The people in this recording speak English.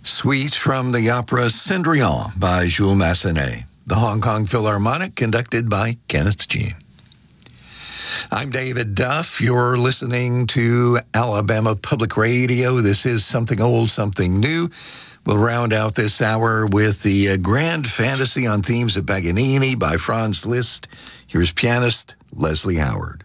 Suite from the opera Cendrillon by Jules Massenet. The Hong Kong Philharmonic, conducted by Kenneth Jean. I'm David Duff. You're listening to Alabama Public Radio. This is Something Old, Something New. We'll round out this hour with the Grand Fantasy on Themes of Paganini by Franz Liszt. Here's pianist Leslie Howard.